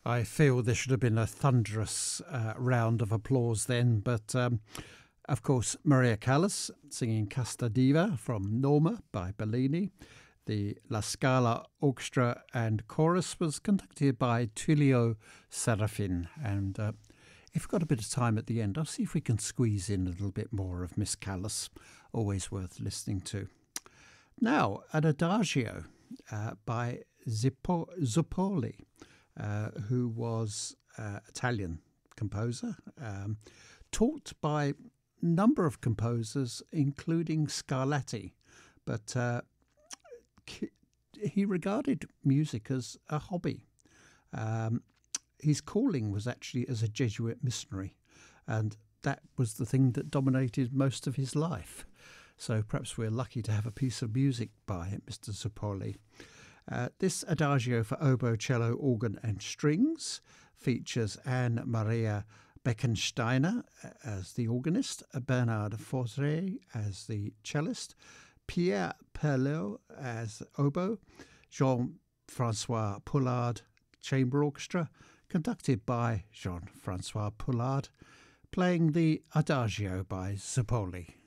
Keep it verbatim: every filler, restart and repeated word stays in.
I feel there should have been a thunderous uh, round of applause then, but um, of course, Maria Callas singing Casta Diva from Norma by Bellini. The La Scala Orchestra and Chorus was conducted by Tullio Serafin. And uh, if we've got a bit of time at the end, I'll see if we can squeeze in a little bit more of Miss Callas. Always worth listening to. Now, an adagio uh, by Zippo- Zuppoli, uh, who was uh, Italian composer, um, taught by a number of composers, including Scarlatti, but uh, he regarded music as a hobby. Um, his calling was actually as a Jesuit missionary, and that was the thing that dominated most of his life. So perhaps we're lucky to have a piece of music by Mister Zuppoli. Uh, this adagio for oboe, cello, organ and strings features Anne Maria Beckensteiner as the organist, Bernard Fosre as the cellist, Pierre Perlot as oboe, Jean-Francois Poulard chamber orchestra, conducted by Jean-Francois Poulard, playing the adagio by Zuppoli.